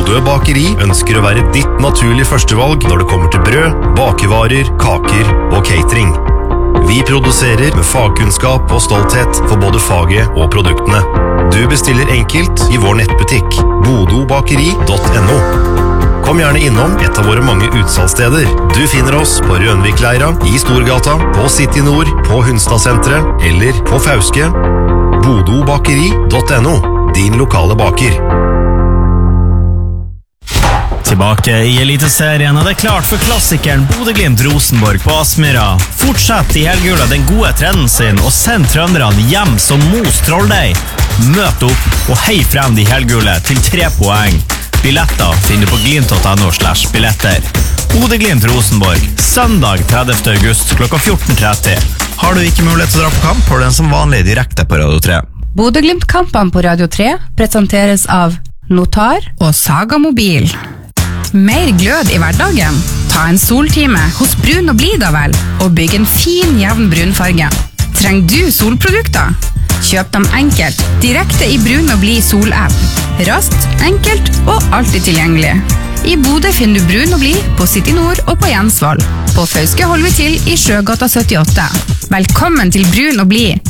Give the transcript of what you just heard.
Bodø Bakeri ønsker å være ditt naturlige førstevalg når det kommer til brød, bakevarer, kaker og catering. Vi produserer med fagkunnskap og stolthet for både faget og produktene. Du bestiller enkelt i vår nettbutikk, bodobakeri.no. Kom gjerne innom et av våre mange utsalgssteder. Du finner oss på Rønvikleira, i Storgata, på City Nord, på Hunstadsenteret eller på Fauske. bodobakeri.no, din lokale baker. Tilbake i Eliteserien, og det klart for klassikeren Bodø/Glimt-Rosenborg på Aspmyra. Fortsett i helgula den gode trenden sin, og send trønderne hjem som Mos Trolldeig. Møt opp og hei frem de helgule til 3 poeng. Billetter finner du på glimt.no/billetter. Bodø/Glimt-Rosenborg, søndag 30. august klokka 14:30. Har du ikke mulighet til å dra på kamp, har du den som vanlig direkte på Radio 3. Bodø/Glimt-kampene på Radio 3 presenteres av Notar og Saga Mobil. Mer glød i hverdagen? Ta en soltime hos Brun og Blid da vel, og bygg en fin, jevn brunfarge. Trenger du solprodukter? Kjøp dem enkelt, direkte i Brun og Blid sol-app. Raskt, enkelt og alltid tilgjengelig. I Bodø finner du Brun og Blid på City Nord og på Jensvoll. På Fauske holder vi til i Sjøgata 78. Velkommen til Brun og Blid,